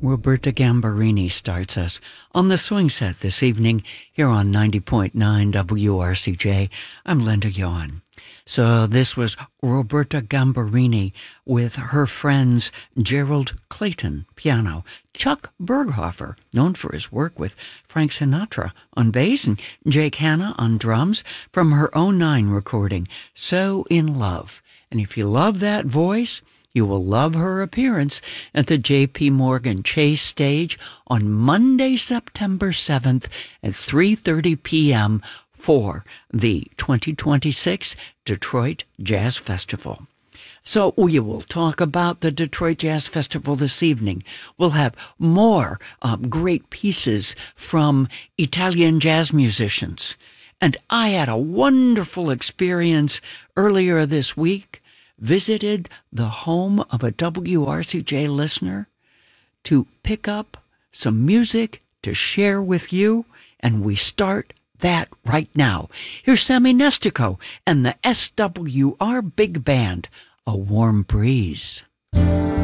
Roberta Gambarini starts us on the swing set this evening here on 90.9 WRCJ. I'm Linda Yawn. So this was Roberta Gambarini with her friends Gerald Clayton, piano, Chuck Berghofer, known for his work with Frank Sinatra on bass, and Jake Hanna on drums from her 2009 recording, So in Love. And if you love that voice, you will love her appearance at the J.P. Morgan Chase stage on Monday, September 7th at 3:30 p.m. for the 2026 Detroit Jazz Festival. So we will talk about the Detroit Jazz Festival this evening. We'll have more great pieces from Italian jazz musicians. And I had a wonderful experience earlier this week. Visited the home of a WRCJ listener to pick up some music to share with you, and we start that right now. Here's Sammy Nestico and the SWR Big Band, A Warm Breeze.